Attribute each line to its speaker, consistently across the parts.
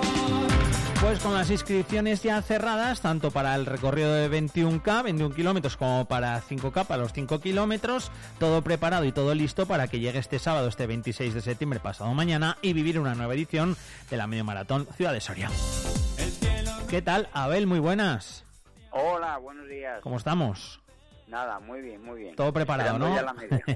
Speaker 1: Pues con las inscripciones ya cerradas, tanto para el recorrido de 21K, 21 kilómetros, como para 5K, para los 5 kilómetros, todo preparado y todo listo para que llegue este sábado, este 26 de septiembre, pasado mañana, y vivir una nueva edición de la Medio Maratón Ciudad de Soria. ¿Qué tal, Abel? Muy buenas.
Speaker 2: Hola, buenos días.
Speaker 1: ¿Cómo estamos?
Speaker 2: Nada, muy bien, muy bien.
Speaker 1: Todo preparado,
Speaker 2: esperando
Speaker 1: ¿no?
Speaker 2: Ya la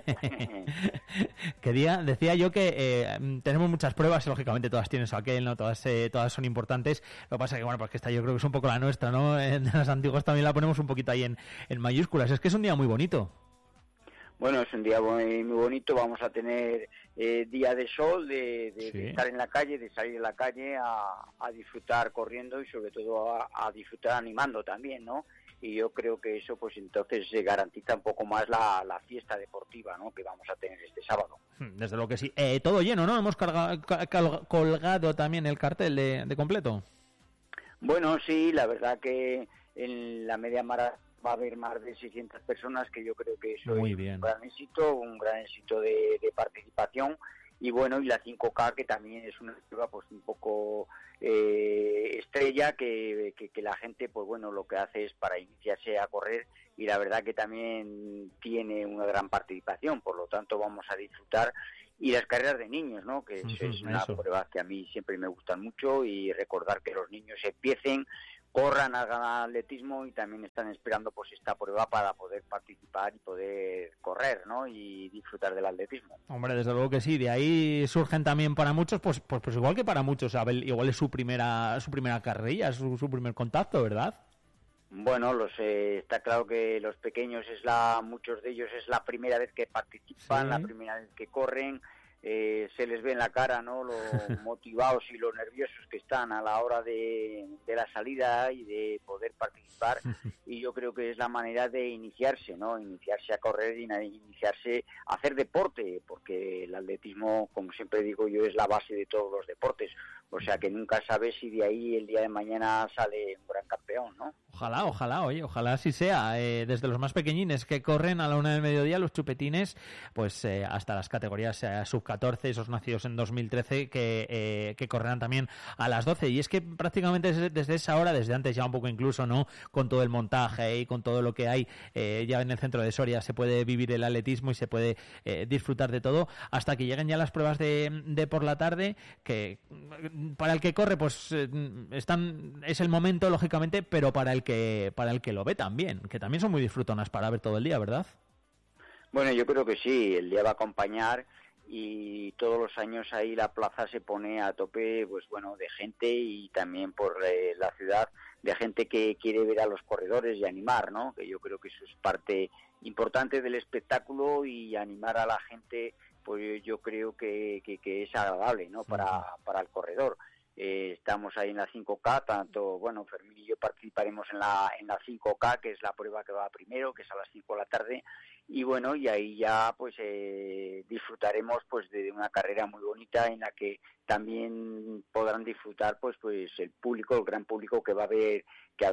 Speaker 2: media.
Speaker 1: Decía yo que tenemos muchas pruebas, y lógicamente todas tienen su aquel, ¿no? Todas son importantes. Lo que pasa es que, bueno, pues que esta yo creo que es un poco la nuestra, ¿no? En las antiguas también la ponemos un poquito ahí en mayúsculas. Es que es un día muy bonito.
Speaker 2: Bueno, es un día muy bonito. Vamos a tener día de sol, de estar en la calle, de salir a la calle a disfrutar corriendo y sobre todo a disfrutar animando también, ¿no? Y yo creo que eso pues entonces se garantiza un poco más la fiesta deportiva, ¿no?, que vamos a tener este sábado.
Speaker 1: Desde luego que sí. Todo lleno, ¿no? Hemos colgado también el cartel de completo.
Speaker 2: Bueno, sí, la verdad que en la media maratón va a haber más de 600 personas, que yo creo que eso
Speaker 1: Muy
Speaker 2: es
Speaker 1: bien.
Speaker 2: un gran éxito de participación. Y bueno, y la 5K, que también es una prueba pues un poco estrella, que la gente pues bueno, lo que hace es para iniciarse a correr, y la verdad que también tiene una gran participación, por lo tanto vamos a disfrutar. Y las carreras de niños, ¿no?, que es una prueba que a mí siempre me gustan mucho, y recordar que los niños empiecen, corran, hagan atletismo, y también están esperando pues esta prueba para poder participar y poder correr, ¿no?, y disfrutar del atletismo.
Speaker 1: Hombre, desde luego que sí. De ahí surgen también para muchos, pues igual que para muchos, Abel, igual es su primera carrerilla, su primer contacto, ¿verdad?
Speaker 2: Bueno, está claro que los pequeños muchos de ellos es la primera vez que participan, sí, la primera vez que corren. Se les ve en la cara, ¿no?, lo motivados y los nerviosos que están a la hora de la salida y de poder participar, y yo creo que es la manera de iniciarse, ¿no?, iniciarse a correr y iniciarse a hacer deporte, porque el atletismo, como siempre digo yo, es la base de todos los deportes, o sea que nunca sabes si de ahí el día de mañana sale un gran campeón, ¿no?
Speaker 1: Ojalá así sea. Desde los más pequeñines que corren a la 1 del mediodía, los chupetines, pues hasta las categorías sub-14, esos nacidos en 2013, que correrán también a las 12. Y es que prácticamente desde esa hora, desde antes ya un poco incluso, ¿no?, con todo el montaje y con todo lo que hay ya en el centro de Soria, se puede vivir el atletismo y se puede disfrutar de todo, hasta que lleguen ya las pruebas de por la tarde, que para el que corre pues es el momento, lógicamente, pero para el que lo ve también, que también son muy disfrutonas para ver todo el día, ¿verdad?
Speaker 2: Bueno, yo creo que sí, el día va a acompañar, y todos los años ahí la plaza se pone a tope, pues bueno, de gente, y también por la ciudad, de gente que quiere ver a los corredores y animar, ¿no?, que yo creo que eso es parte importante del espectáculo, y animar a la gente, pues yo creo que es agradable, ¿no?, para el corredor. Estamos ahí en la 5K, tanto, bueno, Fermín y yo participaremos en la 5K, que es la prueba que va primero, que es a las 5 de la tarde, y bueno, y ahí ya pues disfrutaremos pues de una carrera muy bonita, en la que también podrán disfrutar pues el público, el gran público que va a ver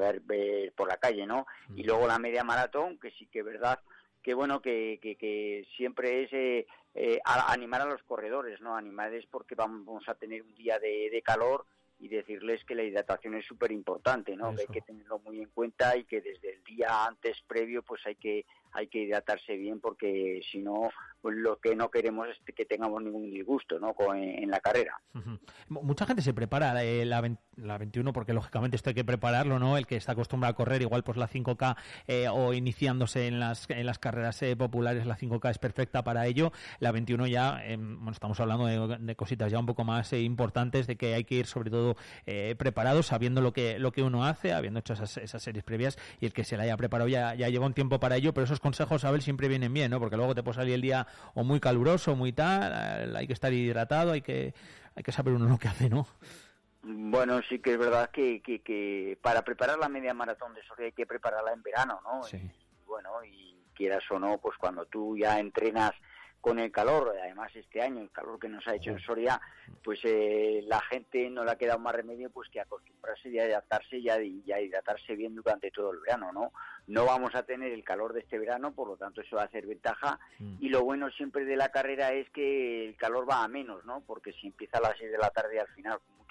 Speaker 2: por la calle, ¿no? Y luego la media maratón, que sí que es verdad que bueno, que siempre es animar a los corredores, ¿no? Animarles, porque vamos a tener un día de calor, y decirles que la hidratación es súper importante, ¿no? Que hay que tenerlo muy en cuenta, y que desde el día antes previo pues hay que hidratarse bien, porque si no, pues lo que no queremos es que tengamos ningún disgusto, ¿no?, en la carrera.
Speaker 1: Mucha gente se prepara la 21, porque lógicamente esto hay que prepararlo, ¿no? El que está acostumbrado a correr, igual pues la 5K o iniciándose en las carreras populares, la 5K es perfecta para ello. La 21 ya, bueno, estamos hablando de cositas ya un poco más importantes, de que hay que ir sobre todo preparado, sabiendo lo que uno hace, habiendo hecho esas series previas, y el que se la haya preparado ya lleva un tiempo para ello, pero esos consejos, Abel, siempre vienen bien, ¿no? Porque luego te puede salir el día o muy caluroso, muy tal, hay que estar hidratado, hay que saber uno lo que hace, ¿no?
Speaker 2: Bueno, sí que es verdad que para preparar la media maratón de Soria hay que prepararla en verano, ¿no?
Speaker 1: Sí.
Speaker 2: Y bueno, y quieras o no, pues cuando tú ya entrenas con el calor, además este año el calor que nos ha hecho en Soria, pues la gente no le ha quedado más remedio pues que acostumbrarse y adaptarse y a hidratarse bien durante todo el verano, ¿no? No vamos a tener el calor de este verano, por lo tanto eso va a ser ventaja, y lo bueno siempre de la carrera es que el calor va a menos, ¿no? Porque si empieza a las 6 de la tarde, al final con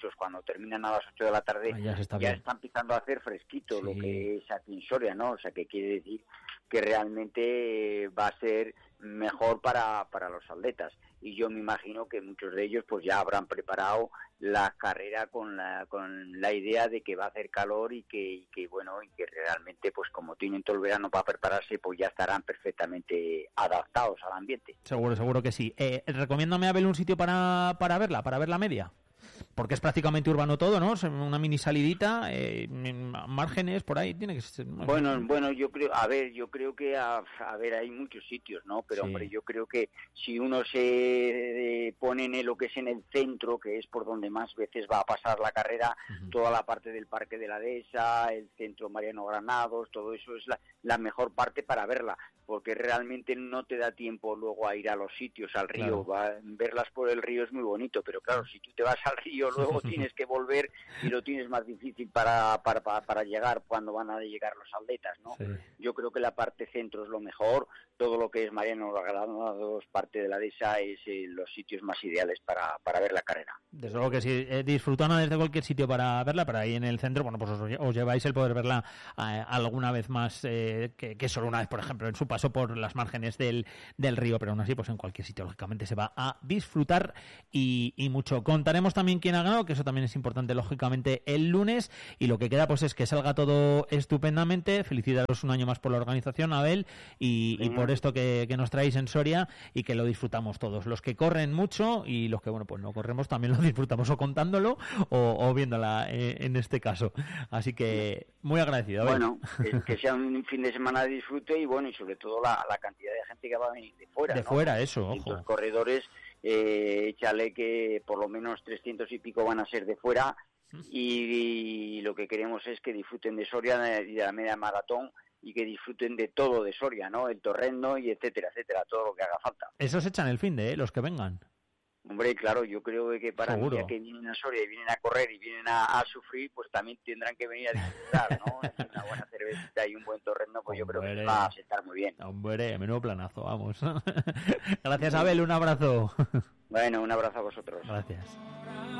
Speaker 2: muchos cuando terminan a las 8 de la tarde
Speaker 1: ya está
Speaker 2: empezando a hacer fresquito,
Speaker 1: sí.
Speaker 2: Lo que es aquí en Soria, ¿no? O sea, que quiere decir que realmente va a ser mejor para los atletas. Y yo me imagino que muchos de ellos pues ya habrán preparado la carrera con la idea de que va a hacer calor y que realmente pues como tienen todo el verano para prepararse, pues ya estarán perfectamente adaptados al ambiente.
Speaker 1: Seguro que sí. Recomiéndame, Abel, un sitio para verla, para ver la media. Porque es prácticamente urbano todo, ¿no? Una mini salidita, márgenes, por ahí, tiene que ser...
Speaker 2: Bueno, yo creo que, hay muchos sitios, ¿no? Pero, sí. Hombre, yo creo que si uno se pone en lo que es en el centro, que es por donde más veces va a pasar la carrera, toda la parte del Parque de la Dehesa, el centro Mariano Granados, todo eso es la mejor parte para verla, porque realmente no te da tiempo luego a ir a los sitios, al río. Claro. Verlas por el río es muy bonito, pero claro, si tú te vas al río, luego tienes que volver y lo tienes más difícil para llegar cuando van a llegar los atletas, ¿no? Sí. Yo creo que la parte centro es lo mejor, todo lo que es Mariano Granados, parte de la Dehesa, es los sitios más ideales para ver la carrera.
Speaker 1: Desde luego que sí, disfrutando desde cualquier sitio para verla, para ahí en el centro, bueno, pues os lleváis el poder verla alguna vez más que solo una vez, por ejemplo, en su paso por las márgenes del río, pero aún así, pues en cualquier sitio, lógicamente, se va a disfrutar y mucho. Contaremos también quién ha ganado, que eso también es importante, lógicamente, el lunes, y lo que queda pues es que salga todo estupendamente. Felicitaros un año más por la organización, Abel, y por esto que nos traéis en Soria, y que lo disfrutamos todos, los que corren mucho y los que, bueno, pues no corremos, también lo disfrutamos o contándolo o viéndola en este caso. Así que muy agradecido, Abel.
Speaker 2: Bueno, que sea un fin de semana de disfrute y bueno, y sobre todo la cantidad de gente que va a venir de fuera.
Speaker 1: De fuera, eso, ojo.
Speaker 2: Los corredores, échale que por lo menos 300 y pico van a ser de fuera, y lo que queremos es que disfruten de Soria y de la media maratón, y que disfruten de todo de Soria, ¿no? El Torrendo y etcétera, todo lo que haga falta.
Speaker 1: Esos echan el fin de, los que vengan.
Speaker 2: Hombre, claro, yo creo que para mí, ya que vienen a Soria y vienen a correr y vienen a sufrir, pues también tendrán que venir a disfrutar, ¿no? Una buena cervecita y un buen torrendo, pues yo creo que va a estar muy bien.
Speaker 1: Hombre, menudo planazo, vamos. Gracias, Abel, un abrazo.
Speaker 2: Bueno, un abrazo a vosotros.
Speaker 1: Gracias.